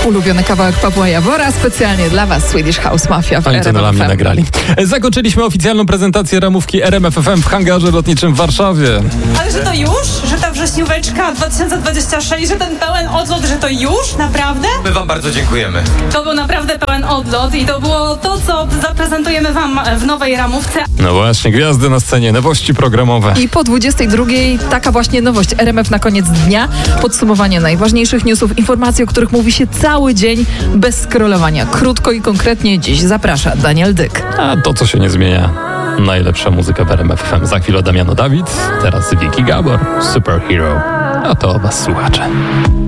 ulubiony kawałek Pawła Jawora, specjalnie dla Was Swedish House Mafia w Oni to dla mnie nagrali. Zakończyliśmy oficjalną prezentację ramówki RMF FM w hangarze lotniczym w Warszawie. Ale że to już? Że ta wrześnióweczka 2026, że ten pełen odlot, że to już? Naprawdę? My wam bardzo dziękujemy. To był naprawdę pełen odlot i to było to, co zaprezentujemy wam w nowej ramówce. No właśnie, gwiazdy na scenie, nowości programowe. I po 22:00 taka właśnie nowość RMF na koniec dnia. Podsumowanie najważniejszych newsów, informacji, o których mówi się cały dzień bez scrollowania. Krótko i konkretnie dziś zaprasza Daniel Dyk. A to, co się nie zmienia. Najlepsza muzyka w RMF FM. Za chwilę Damiano Dawid, teraz Vicky Gabor, Superhero. A to o was słuchacze.